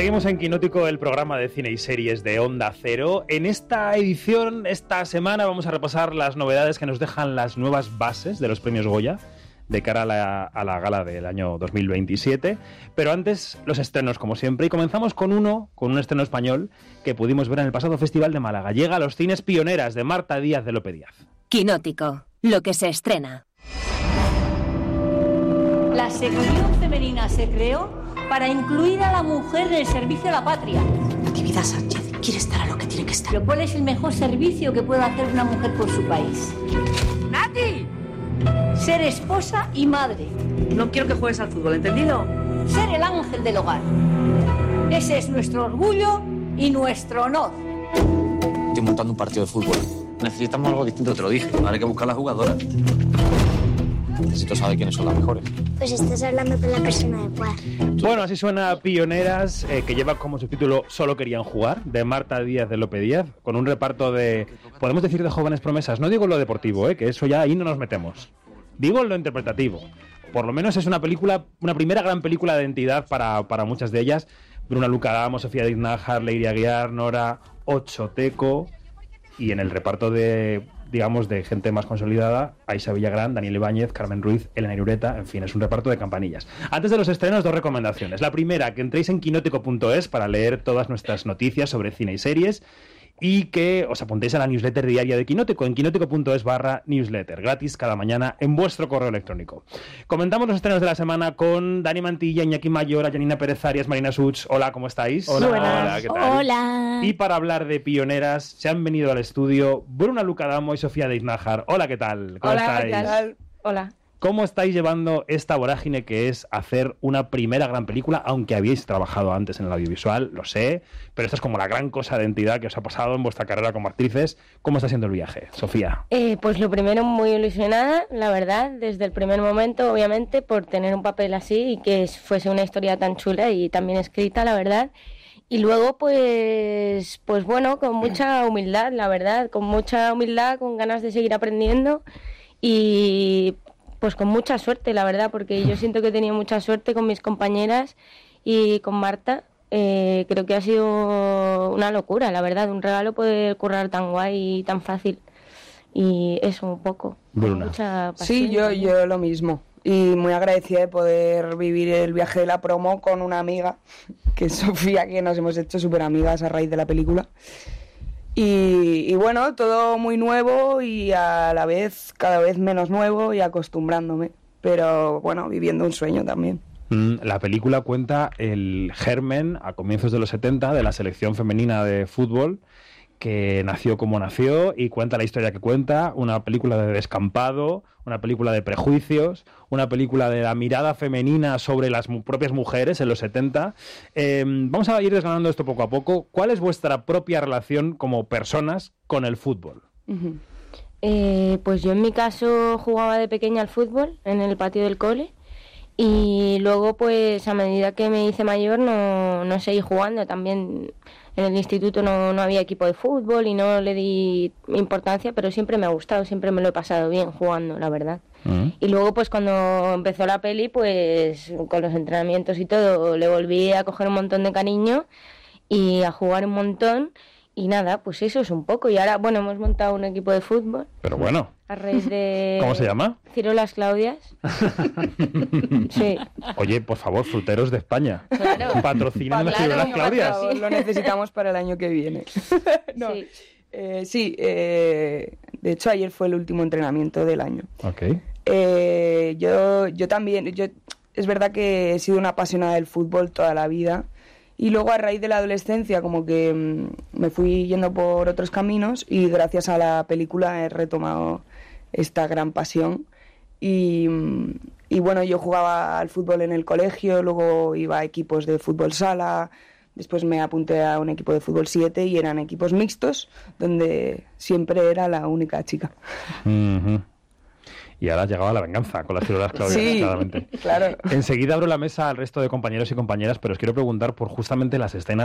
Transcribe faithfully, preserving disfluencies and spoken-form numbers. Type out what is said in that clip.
Seguimos en Quinótico, el programa de cine y series de Onda Cero. En esta edición, esta semana, vamos a repasar las novedades que nos dejan las nuevas bases de los premios Goya de cara a la, a la gala del año dos mil veintisiete. Pero antes, los estrenos, como siempre. Y comenzamos con uno, con un estreno español que pudimos ver en el pasado Festival de Málaga. Llega a los cines Pioneras, de Marta Díaz de Lope Díaz. Quinótico, lo que se estrena. La sección femenina se creó para incluir a la mujer en el servicio a la patria. Natividad Sánchez quiere estar a lo que tiene que estar. Pero ¿cuál es el mejor servicio que puede hacer una mujer por su país? ¡Nati! Ser esposa y madre. No quiero que juegues al fútbol, ¿entendido? Ser el ángel del hogar. Ese es nuestro orgullo y nuestro honor. Estoy montando un partido de fútbol. Necesitamos algo distinto, te lo dije. Ahora hay que buscar las jugadoras. Necesito saber quiénes son las mejores. Pues estás hablando con la persona adecuada. Bueno, así suena Pioneras, eh, que lleva como subtítulo Solo querían jugar, de Marta Díaz de Lope Díaz, con un reparto de, podemos decir, de jóvenes promesas. No digo lo deportivo, eh, que eso ya ahí no nos metemos. Digo lo interpretativo. Por lo menos es una película, una primera gran película de identidad para, para muchas de ellas. Bruna Lucadamo, Sofía Díaz-Nájar, Leiria Aguiar, Nora Ochoteco, y en el reparto de, digamos, de gente más consolidada, Aisha Villagrán, Daniel Ibáñez, Carmen Ruiz, Elena Irureta, en fin, es un reparto de campanillas. Antes de los estrenos, dos recomendaciones. La primera, que entréis en quinótico punto es para leer todas nuestras noticias sobre cine y series, y que os apuntéis a la newsletter diaria de Quinótico en quinótico punto es barra newsletter, gratis cada mañana en vuestro correo electrónico. Comentamos los estrenos de la semana con Dani Mantilla, Iñaki Mayor, Janina Pérez Arias, Marina Such. Hola, ¿cómo estáis? Hola. Hola, ¿qué tal? Hola. Y para hablar de Pioneras, se han venido al estudio Bruna Lucadamo y Sofía Díaz-Nájar. Hola, ¿qué tal? ¿Cómo Hola, estáis? ¿qué tal? Hola. ¿Cómo estáis llevando esta vorágine que es hacer una primera gran película, aunque habéis trabajado antes en el audiovisual, lo sé, pero esta es como la gran cosa de identidad que os ha pasado en vuestra carrera como actrices? ¿Cómo está siendo el viaje, Sofía? Eh, pues lo primero, muy ilusionada, la verdad, desde el primer momento, obviamente, por tener un papel así y que fuese una historia tan chula y tan bien escrita, la verdad. Y luego, pues, pues bueno, con mucha humildad, la verdad, con mucha humildad, con ganas de seguir aprendiendo y pues con mucha suerte, la verdad, porque yo siento que he tenido mucha suerte con mis compañeras y con Marta. Eh, creo que ha sido una locura, la verdad, un regalo poder currar tan guay y tan fácil. Y eso, un poco. Bruna. Mucha pasión. Sí, yo, yo lo mismo. Y muy agradecida de poder vivir el viaje de la promo con una amiga, que es Sofía, que nos hemos hecho súper amigas a raíz de la película. Y, y bueno, todo muy nuevo y a la vez cada vez menos nuevo y acostumbrándome. Pero bueno, viviendo un sueño también. La película cuenta el germen a comienzos de los setenta de la selección femenina de fútbol, que nació como nació y cuenta la historia que cuenta, una película de descampado, una película de prejuicios, una película de la mirada femenina sobre las mu- propias mujeres en los setenta. Eh, vamos a ir desgranando esto poco a poco. ¿Cuál es vuestra propia relación como personas con el fútbol? Uh-huh. Eh, pues yo en mi caso jugaba de pequeña al fútbol en el patio del cole. Y luego, pues, a medida que me hice mayor, no, no seguí jugando. También en el instituto no, no había equipo de fútbol y no le di importancia, pero siempre me ha gustado, siempre me lo he pasado bien jugando, la verdad. Uh-huh. Y luego, pues, cuando empezó la peli, pues, con los entrenamientos y todo, le volví a coger un montón de cariño y a jugar un montón. Y nada, pues eso es un poco. Y ahora, bueno, hemos montado un equipo de fútbol. Pero bueno. A raíz de... ¿Cómo se llama? Ciro Las Claudias. Sí. Oye, por favor, Fruteros de España. Claro. Patrocinan a Claro, Ciro Las Claudias. Lo, lo necesitamos para el año que viene. No. Sí. Eh, sí, eh, de hecho ayer fue el último entrenamiento del año. Ok. Eh, yo, yo también, yo, es verdad que he sido una apasionada del fútbol toda la vida. Y luego a raíz de la adolescencia como que mmm, me fui yendo por otros caminos y gracias a la película he retomado esta gran pasión. Y, y bueno, yo jugaba al fútbol en el colegio, luego iba a equipos de fútbol sala, después me apunté a un equipo de fútbol siete y eran equipos mixtos donde siempre era la única chica. Uh-huh. Y ahora ha llegado la venganza con las Ciro Las Claudias, sí, claramente. Claro. Enseguida abro la mesa al resto de compañeros y compañeras, pero os quiero preguntar por justamente las escenas